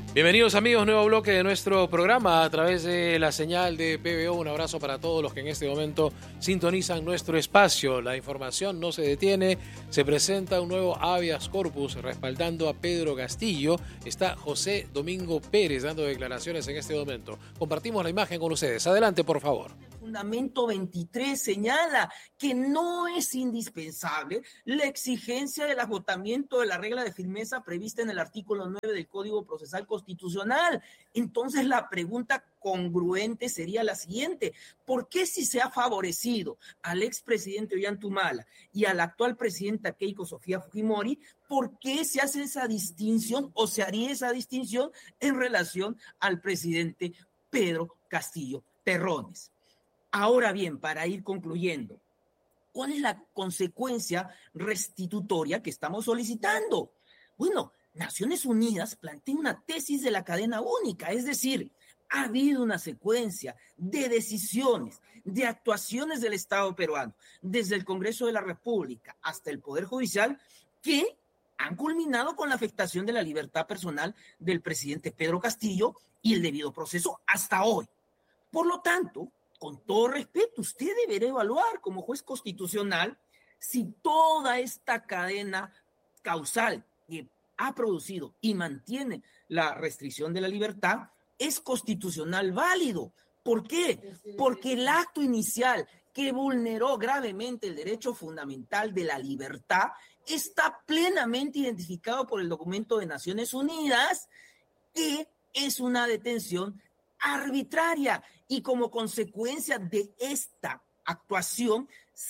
Bienvenidos amigos, nuevo bloque de nuestro programa a través de la señal de PBO. Un abrazo para todos los que en este momento sintonizan nuestro espacio. La información no se detiene, se presenta un nuevo habeas corpus respaldando a Pedro Castillo. Está José Domingo Pérez dando declaraciones en este momento. Compartimos la imagen con ustedes. Adelante, por favor. Fundamento 23 señala que no es indispensable la exigencia del agotamiento de la regla de firmeza prevista en el artículo 9 del Código Procesal Constitucional. Entonces la pregunta congruente sería la siguiente: ¿por qué si se ha favorecido al expresidente Ollanta y a la actual presidenta Keiko Sofía Fujimori, por qué se hace esa distinción o se haría esa distinción en relación al presidente Pedro Castillo Terrones? Ahora bien, para ir concluyendo, ¿cuál es la consecuencia restitutoria que estamos solicitando? Bueno, Naciones Unidas plantea una tesis de la cadena única, es decir, ha habido una secuencia de decisiones, de actuaciones del Estado peruano, desde el Congreso de la República hasta el Poder Judicial, que han culminado con la afectación de la libertad personal del presidente Pedro Castillo y el debido proceso hasta hoy. Por lo tanto, con todo respeto, usted deberá evaluar como juez constitucional si toda esta cadena causal que ha producido y mantiene la restricción de la libertad es constitucional válido. ¿Por qué? Porque el acto inicial que vulneró gravemente el derecho fundamental de la libertad está plenamente identificado por el documento de Naciones Unidas, que es una detención arbitraria, y como consecuencia de esta actuación,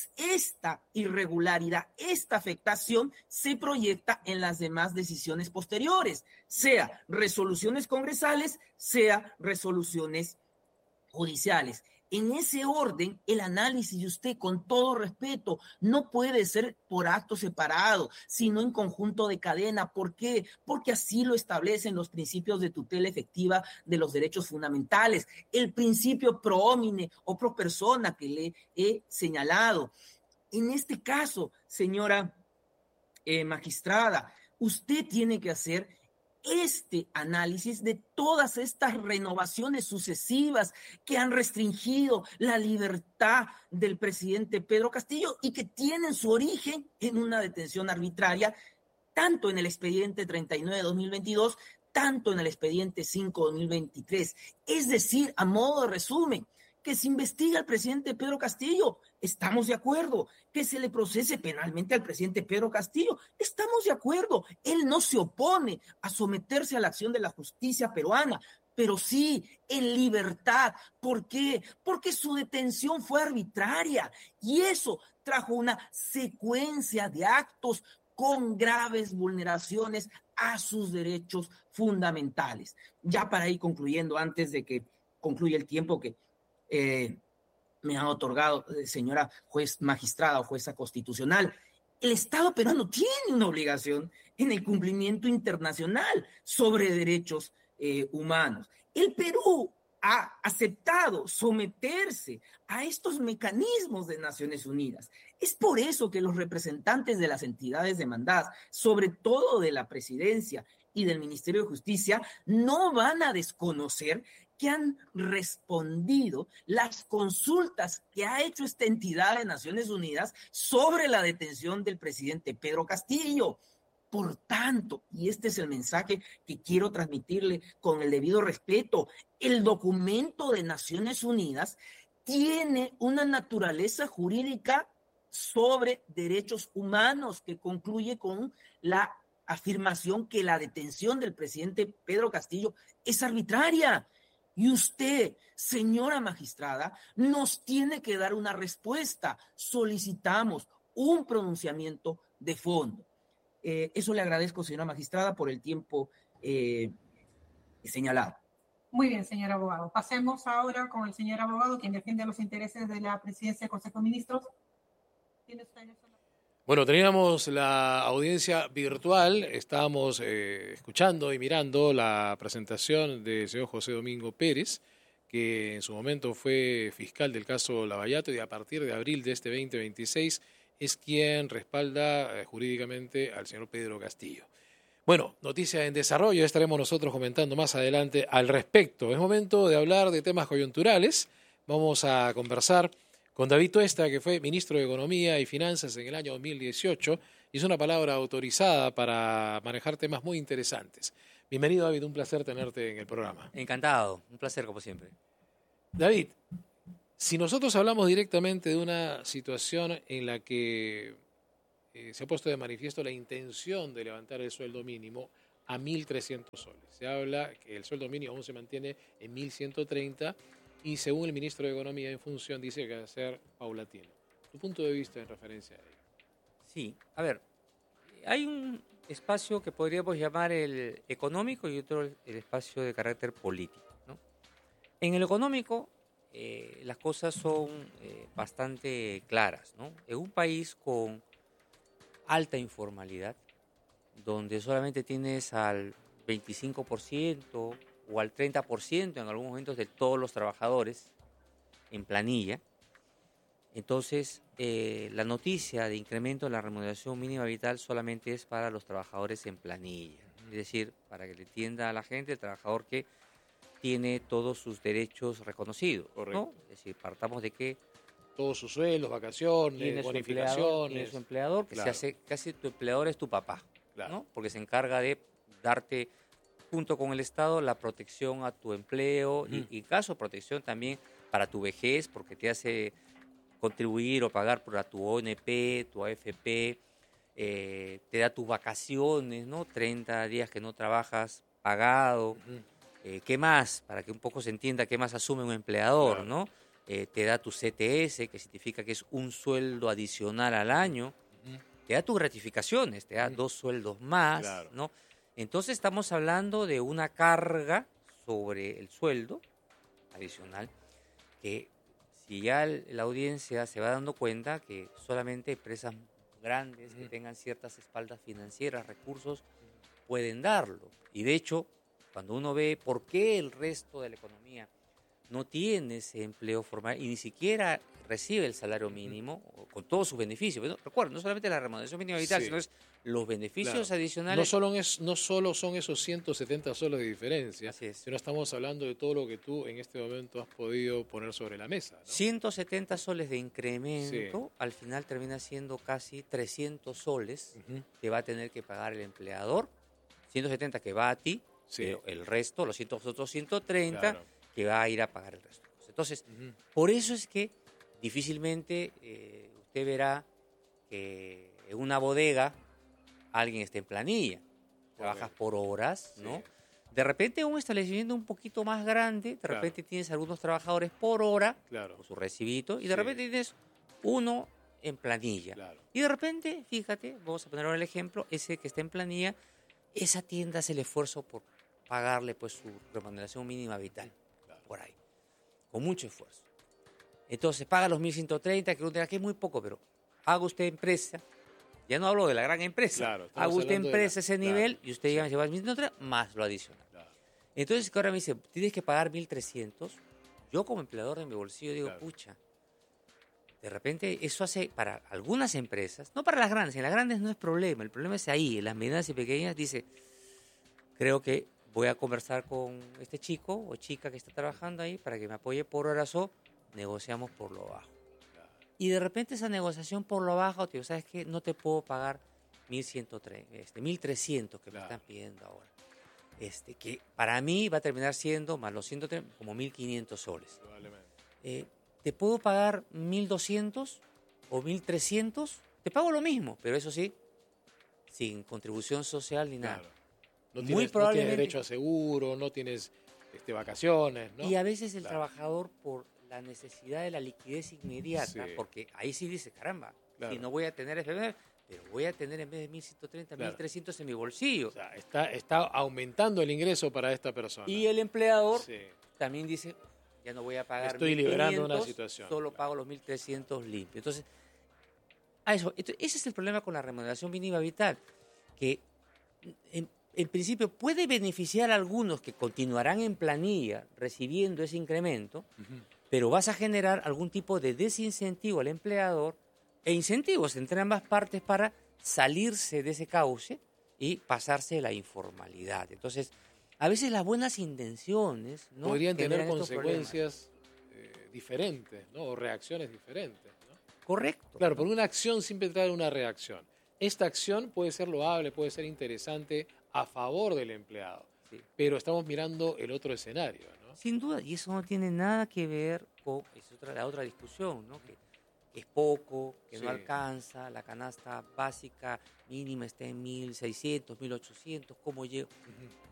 esta irregularidad, esta afectación se proyecta en las demás decisiones posteriores, sea resoluciones congresales, sea resoluciones judiciales. En ese orden, el análisis de usted, con todo respeto, no puede ser por acto separado, sino en conjunto de cadena. ¿Por qué? Porque así lo establecen los principios de tutela efectiva de los derechos fundamentales, el principio pro homine o pro persona que le he señalado. En este caso, señora magistrada, usted tiene que hacer este análisis de todas estas renovaciones sucesivas que han restringido la libertad del presidente Pedro Castillo y que tienen su origen en una detención arbitraria, tanto en el expediente 39 de 2022, tanto en el expediente 5 de 2023. Es decir, a modo de resumen, que se investigue al presidente Pedro Castillo, estamos de acuerdo. Que se le procese penalmente al presidente Pedro Castillo, estamos de acuerdo. Él no se opone a someterse a la acción de la justicia peruana, pero sí en libertad. ¿Por qué? Porque su detención fue arbitraria y eso trajo una secuencia de actos con graves vulneraciones a sus derechos fundamentales. Ya para ir concluyendo, antes de que concluya el tiempo que me ha otorgado, señora juez magistrada o jueza constitucional, el Estado peruano tiene una obligación en el cumplimiento internacional sobre derechos humanos. El Perú ha aceptado someterse a estos mecanismos de Naciones Unidas. Es por eso que los representantes de las entidades demandadas, sobre todo de la presidencia y del Ministerio de Justicia, no van a desconocer que han respondido las consultas que ha hecho esta entidad de Naciones Unidas sobre la detención del presidente Pedro Castillo. Por tanto, y este es el mensaje que quiero transmitirle con el debido respeto, el documento de Naciones Unidas tiene una naturaleza jurídica sobre derechos humanos que concluye con la afirmación que la detención del presidente Pedro Castillo es arbitraria. Y usted, señora magistrada, nos tiene que dar una respuesta. Solicitamos un pronunciamiento de fondo. Eso le agradezco, señora magistrada, por el tiempo señalado. Muy bien, señor abogado. Pasemos ahora con el señor abogado, quien defiende los intereses de la presidencia del Consejo de Ministros. ¿Tiene usted eso? Bueno, teníamos la audiencia virtual, estábamos escuchando y mirando la presentación del señor José Domingo Pérez, que en su momento fue fiscal del caso Lavallato y a partir de abril de este 2026 es quien respalda jurídicamente al señor Pedro Castillo. Bueno, noticia en desarrollo, estaremos nosotros comentando más adelante al respecto. Es momento de hablar de temas coyunturales. Vamos a conversar con David Tuesta, que fue ministro de Economía y Finanzas en el año 2018. Y es una palabra autorizada para manejar temas muy interesantes. Bienvenido, David, un placer tenerte en el programa. Encantado, un placer como siempre. David, si nosotros hablamos directamente de una situación en la que se ha puesto de manifiesto la intención de levantar el sueldo mínimo a 1.300 soles. Se habla que el sueldo mínimo aún se mantiene en 1.130 y según el ministro de Economía en función dice que va a ser paulatino. ¿Tu punto de vista en referencia a ello? Sí, a ver, hay un espacio que podríamos llamar el económico y otro el espacio de carácter político, ¿no? En el económico las cosas son bastante claras, ¿no? En un país con alta informalidad, donde solamente tienes al 25% o al 30% en algunos momentos de todos los trabajadores en planilla. Entonces, la noticia de incremento de la remuneración mínima vital solamente es para los trabajadores en planilla. Es decir, para que le entienda a la gente, el trabajador que tiene todos sus derechos reconocidos, ¿no? Es decir, partamos de que todos sus sueldos, vacaciones, bonificaciones. Tiene su empleador, que claro. se hace, casi tu empleador es tu papá, claro, ¿no? Porque se encarga de darte, junto con el Estado, la protección a tu empleo y en caso de protección también para tu vejez, porque te hace contribuir o pagar por tu ONP, tu AFP, te da tus vacaciones, ¿no? 30 días que no trabajas pagado. ¿Qué más? Para que un poco se entienda qué más asume un empleador, claro, ¿no? Te da tu CTS, que significa que es un sueldo adicional al año. Te da tus gratificaciones, te da 2 sueldos más, claro, ¿no? Entonces estamos hablando de una carga sobre el sueldo adicional que si ya la audiencia se va dando cuenta que solamente empresas grandes que tengan ciertas espaldas financieras, recursos, pueden darlo. Y de hecho, cuando uno ve por qué el resto de la economía no tiene ese empleo formal y ni siquiera recibe el salario mínimo con todos sus beneficios. Pero recuerda, no solamente la remuneración mínima vital, sino es los beneficios adicionales. No solo son esos 170 soles de diferencia, sino estamos hablando de todo lo que tú en este momento has podido poner sobre la mesa, ¿no? 170 soles de incremento, al final termina siendo casi 300 soles que va a tener que pagar el empleador, 170 que va a ti, pero el resto, los otros 130, claro, que va a ir a pagar el resto. Entonces, por eso es que difícilmente usted verá que en una bodega alguien esté en planilla. Trabajas por horas, ¿no? De repente un establecimiento un poquito más grande, de repente tienes algunos trabajadores por hora, por su recibito, y de repente tienes uno en planilla. Y de repente, fíjate, vamos a poner ahora el ejemplo, ese que está en planilla, esa tienda hace el esfuerzo por pagarle pues su remuneración mínima vital, por ahí, con mucho esfuerzo. Entonces paga los 1.130, que uno dirá que es muy poco, pero haga usted empresa, ya no hablo de la gran empresa, haga usted empresa ese nivel y usted ya me lleva 1.130 más lo adicional. Entonces que ahora me dice, tienes que pagar 1.300, yo como empleador de mi bolsillo digo, pucha, de repente eso hace para algunas empresas, no para las grandes, en las grandes no es problema, el problema es ahí, en las medianas y pequeñas dice, creo que voy a conversar con este chico o chica que está trabajando ahí para que me apoye por horas o negociamos por lo bajo. Y de repente esa negociación por lo bajo, tío, ¿sabes qué? No te puedo pagar 1.300 que me están pidiendo ahora. Que para mí va a terminar siendo, más los 130, como 1.500 soles. ¿Te puedo pagar 1.200 o 1.300? Te pago lo mismo, pero eso sí, sin contribución social ni nada. No tienes derecho a seguro, no tienes vacaciones, ¿no? Y a veces el trabajador, por la necesidad de la liquidez inmediata, porque ahí sí dice, caramba, si no voy a tener FP, pero voy a tener en vez de 1.130, 1.300 en mi bolsillo. O sea, está aumentando el ingreso para esta persona. Y el empleador también dice, ya no voy a pagar 1.500, estoy liberando una situación. Solo pago los 1.300 limpios. Entonces, ese es el problema con la remuneración mínima vital, que en principio puede beneficiar a algunos que continuarán en planilla recibiendo ese incremento, pero vas a generar algún tipo de desincentivo al empleador e incentivos entre ambas partes para salirse de ese cauce y pasarse de la informalidad. Entonces, a veces las buenas intenciones, ¿no?, podrían tener generan estos consecuencias diferentes, ¿no? O reacciones diferentes, ¿no? Correcto. Claro, porque una acción siempre trae una reacción. Esta acción puede ser loable, puede ser interesante a favor del empleado, Sí. pero estamos mirando el otro escenario, ¿no? Sin duda, y eso no tiene nada que ver con la otra discusión, ¿no?, que es poco, que Sí. no alcanza, la canasta básica mínima está en 1.600, 1.800, ¿cómo llego?